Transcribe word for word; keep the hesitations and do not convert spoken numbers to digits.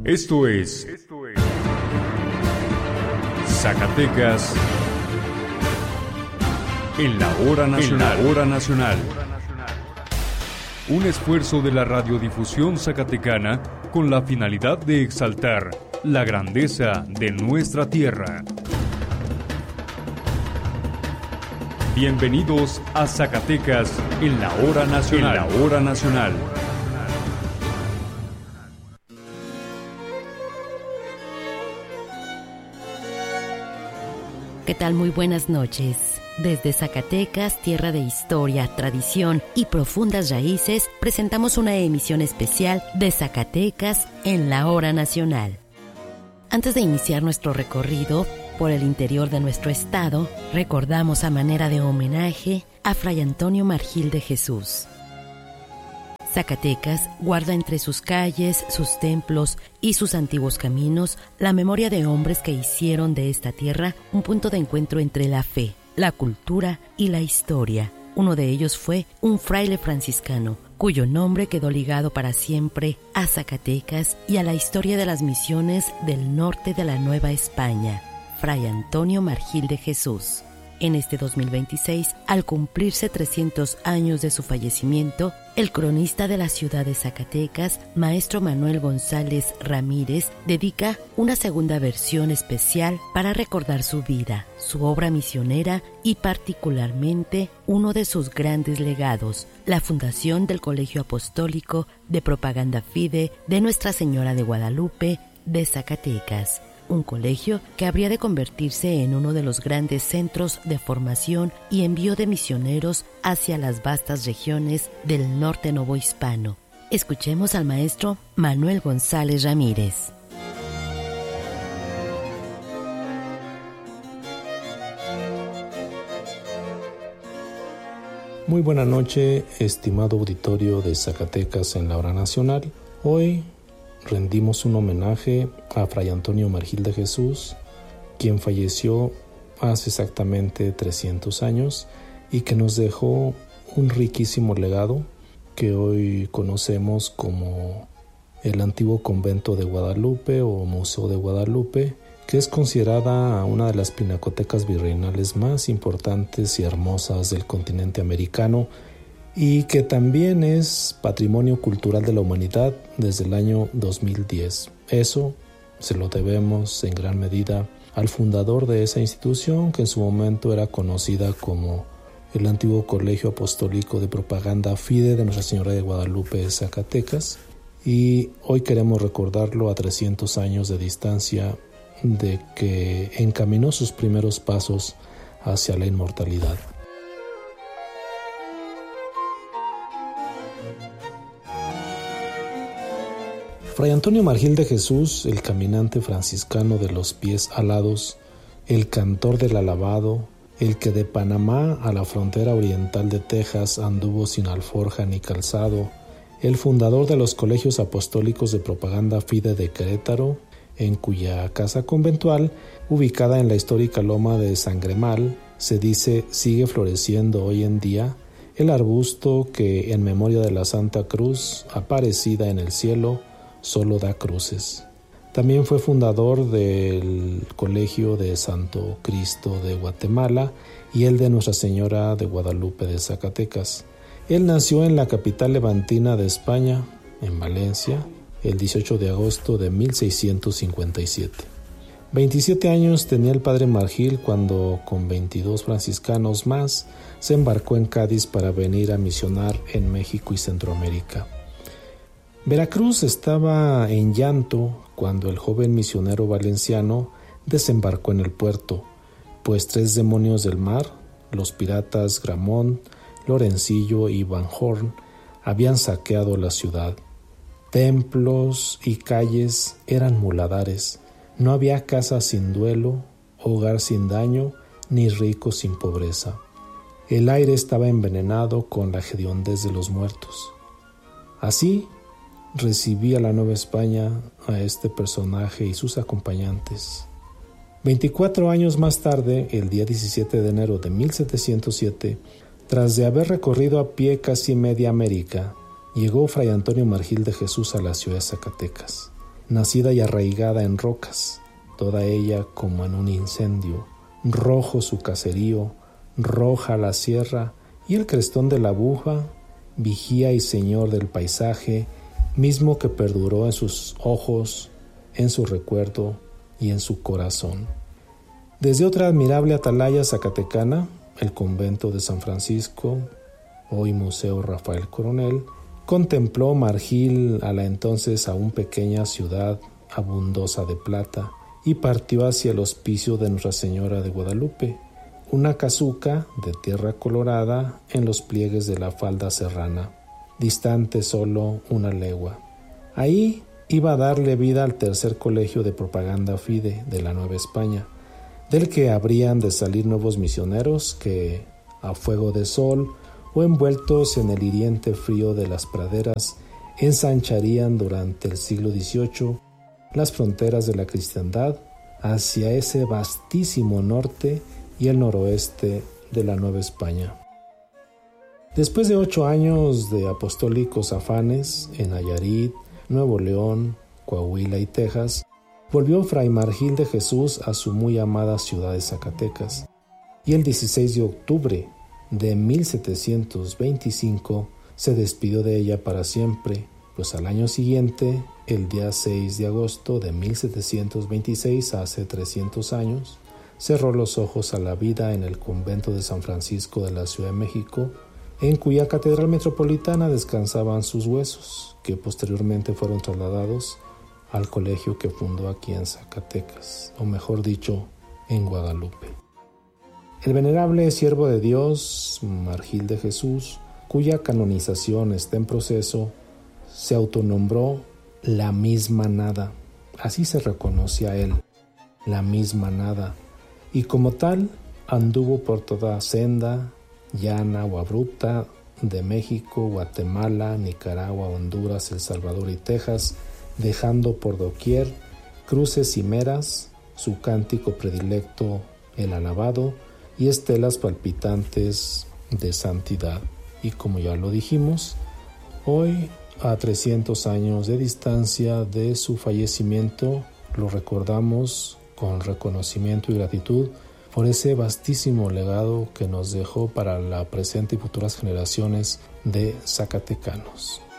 Esto es Zacatecas en la hora nacional. En la hora nacional. Un esfuerzo de la radiodifusión zacatecana con la finalidad de exaltar la grandeza de nuestra tierra. Bienvenidos a Zacatecas en la hora nacional. En la hora nacional. ¿Qué tal? Muy buenas noches. Desde Zacatecas, tierra de historia, tradición y profundas raíces, presentamos una emisión especial de Zacatecas en la hora nacional. Antes de iniciar nuestro recorrido por el interior de nuestro estado, recordamos a manera de homenaje a Fray Antonio Margil de Jesús. Zacatecas guarda entre sus calles, sus templos y sus antiguos caminos la memoria de hombres que hicieron de esta tierra un punto de encuentro entre la fe, la cultura y la historia. Uno de ellos fue un fraile franciscano, cuyo nombre quedó ligado para siempre a Zacatecas y a la historia de las misiones del norte de la Nueva España, Fray Antonio Margil de Jesús. En este dos mil veintiséis, al cumplirse trescientos años de su fallecimiento, el cronista de la ciudad de Zacatecas, maestro Manuel González Ramírez, dedica una segunda versión especial para recordar su vida, su obra misionera y particularmente uno de sus grandes legados, la fundación del Colegio Apostólico de Propaganda Fide de Nuestra Señora de Guadalupe de Zacatecas. Un colegio que habría de convertirse en uno de los grandes centros de formación y envío de misioneros hacia las vastas regiones del norte novohispano. Escuchemos al maestro Manuel González Ramírez. Muy buena noche, estimado auditorio de Zacatecas en la hora nacional. Hoy rendimos un homenaje a Fray Antonio Margil de Jesús, quien falleció hace exactamente trescientos años y que nos dejó un riquísimo legado que hoy conocemos como el antiguo convento de Guadalupe o Museo de Guadalupe, que es considerada una de las pinacotecas virreinales más importantes y hermosas del continente americano, y que también es Patrimonio Cultural de la Humanidad desde el año dos mil diez. Eso se lo debemos en gran medida al fundador de esa institución, que en su momento era conocida como el antiguo Colegio Apostólico de Propaganda Fide de Nuestra Señora de Guadalupe de Zacatecas, y hoy queremos recordarlo a trescientos años de distancia de que encaminó sus primeros pasos hacia la inmortalidad. Fray Antonio Margil de Jesús, el caminante franciscano de los pies alados, el cantor del alabado, el que de Panamá a la frontera oriental de Texas anduvo sin alforja ni calzado, el fundador de los colegios apostólicos de Propaganda Fide de Querétaro, en cuya casa conventual, ubicada en la histórica loma de Sangremal, se dice sigue floreciendo hoy en día el arbusto que en memoria de la Santa Cruz, aparecida en el cielo, solo da cruces. También fue fundador del Colegio de Santo Cristo de Guatemala y el de Nuestra Señora de Guadalupe de Zacatecas. Él nació en la capital levantina de España, en Valencia, el dieciocho de agosto de mil seiscientos cincuenta y siete. veintisiete años tenía el padre Margil cuando, con veintidós franciscanos más, se embarcó en Cádiz para venir a misionar en México y Centroamérica. Veracruz estaba en llanto cuando el joven misionero valenciano desembarcó en el puerto, pues tres demonios del mar, los piratas Gramont, Lorencillo y Van Horn, habían saqueado la ciudad. Templos y calles eran muladares, no había casa sin duelo, hogar sin daño, ni rico sin pobreza. El aire estaba envenenado con la hediondez de los muertos. Así recibía la Nueva España a este personaje y sus acompañantes. veinticuatro años más tarde, el día diecisiete de enero de mil setecientos siete, tras de haber recorrido a pie casi media América, llegó Fray Antonio Margil de Jesús a la ciudad de Zacatecas. nacida y arraigada en rocas, toda ella como en un incendio, rojo su caserío, roja la sierra y el crestón de la Bufa, vigía y señor del paisaje, mismo que perduró en sus ojos, en su recuerdo y en su corazón. Desde otra admirable atalaya zacatecana, el convento de San Francisco, hoy Museo Rafael Coronel, contempló Margil a la entonces aún pequeña ciudad abundosa de plata y partió hacia el hospicio de Nuestra Señora de Guadalupe, una casuca de tierra colorada en los pliegues de la falda serrana, distante solo una legua. Ahí iba a darle vida al tercer colegio de propaganda fide de la Nueva España, del que habrían de salir nuevos misioneros que, a fuego de sol o envueltos en el hiriente frío de las praderas, ensancharían durante el siglo dieciocho las fronteras de la cristiandad hacia ese vastísimo norte y el noroeste de la Nueva España. Después de ocho años de apostólicos afanes en Nayarit, Nuevo León, Coahuila y Texas, volvió Fray Margil de Jesús a su muy amada ciudad de Zacatecas, y el dieciséis de octubre de mil setecientos veinticinco se despidió de ella para siempre, pues al año siguiente, el día seis de agosto de mil setecientos veintiséis, hace trescientos años, cerró los ojos a la vida en el convento de San Francisco de la Ciudad de México, en cuya catedral metropolitana descansaban sus huesos, que posteriormente fueron trasladados al colegio que fundó aquí en Zacatecas, o mejor dicho, en Guadalupe. El venerable siervo de Dios, Margil de Jesús, cuya canonización está en proceso, se autonombró la misma nada. Así se reconoce a él, la misma nada, y como tal anduvo por toda senda, llana o abrupta, de México, Guatemala, Nicaragua, Honduras, El Salvador y Texas, dejando por doquier cruces y meras, su cántico predilecto, el alabado, y estelas palpitantes de santidad. Y como ya lo dijimos, hoy, a trescientos años de distancia de su fallecimiento, lo recordamos con reconocimiento y gratitud por ese vastísimo legado que nos dejó para la presente y futuras generaciones de zacatecanos.